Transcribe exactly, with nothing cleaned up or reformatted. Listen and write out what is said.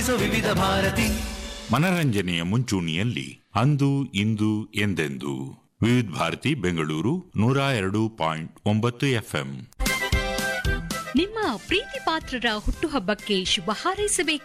ಆಲಿಸೋ ವಿವಿಧ ಭಾರತಿ. ಮನರಂಜನೆಯ ಮುಂಚೂಣಿಯಲ್ಲಿ ಅಂದು ಇಂದು ಎಂದೆಂದು ವಿವಿಧ ಭಾರತಿ ಬೆಂಗಳೂರು ನೂರ ಎರಡು ಪಾಯಿಂಟ್ ಒಂಬತ್ತು ಎಫ್ಎಂ. ನಿಮ್ಮ ಪ್ರೀತಿ ಪಾತ್ರರ ಹುಟ್ಟುಹಬ್ಬಕ್ಕೆ ಶುಭ ಹಾರೈಸಬೇಕು.